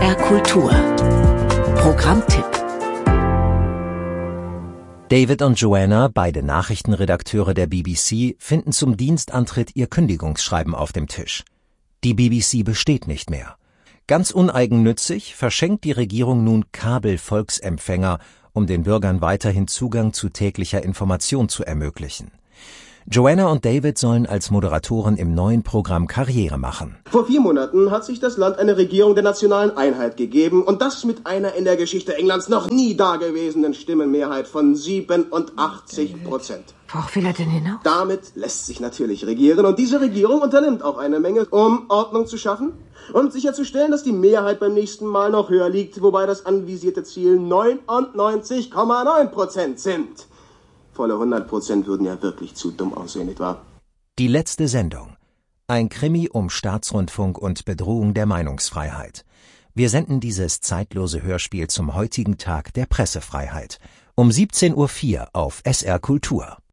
SR Kultur Programmtipp. David und Joanna, beide Nachrichtenredakteure der BBC, finden zum Dienstantritt ihr Kündigungsschreiben auf dem Tisch. Die BBC besteht nicht mehr. Ganz uneigennützig verschenkt die Regierung nun Kabel-Volksempfänger, um den Bürgern weiterhin Zugang zu täglicher Information zu ermöglichen. Joanna und David sollen als Moderatoren im neuen Programm Karriere machen. Vor 4 Monaten hat sich das Land eine Regierung der nationalen Einheit gegeben und das mit einer in der Geschichte Englands noch nie dagewesenen Stimmenmehrheit von 87%. Worauf will er denn hinaus? Damit lässt sich natürlich regieren und diese Regierung unternimmt auch eine Menge, um Ordnung zu schaffen und sicherzustellen, dass die Mehrheit beim nächsten Mal noch höher liegt, wobei das anvisierte Ziel 99,9% sind. Volle 100% würden ja wirklich zu dumm aussehen, nicht wahr? Die letzte Sendung. Ein Krimi um Staatsrundfunk und Bedrohung der Meinungsfreiheit. Wir senden dieses zeitlose Hörspiel zum heutigen Tag der Pressefreiheit. Um 17:04 Uhr auf SR Kultur.